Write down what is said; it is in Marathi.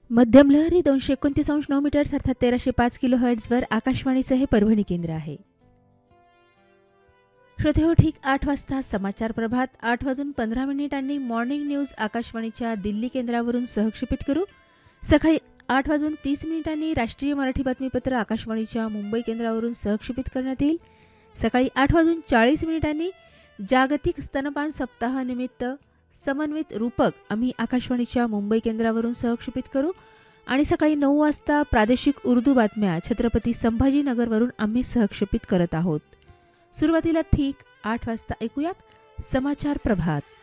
मध्यम लहरी 229.9 मीटर्स अर्थात 1305 किलो हर्ट्झवर आकाशवाणीचं हे परभणी केंद्र आहे. श्रोते हो, ठीक 8 वाजता समाचार प्रभात 8:15 मॉर्निंग न्यूज आकाशवाणीच्या दिल्ली केंद्रावरून सहक्षेपित करू. सकाळी 8:30 राष्ट्रीय मराठी बातमीपत्र आकाशवाणीच्या मुंबई केंद्रावरून सहक्षेपित करण्यात येईल. सकाळी 8:40 जागतिक स्तनपान सप्ताहानिमित्त समन्वित रूपक आम्ही आकाशवाणीच्या मुंबई केंद्रावरून सहक्षेपित करू. आणि सकाळी 9 वाजता प्रादेशिक उर्दू बातम्या छत्रपती संभाजीनगरवरून आम्ही सहक्षेपित करत आहोत. सुरुवातीला ठीक 8 वाजता ऐकूयात समाचार प्रभात.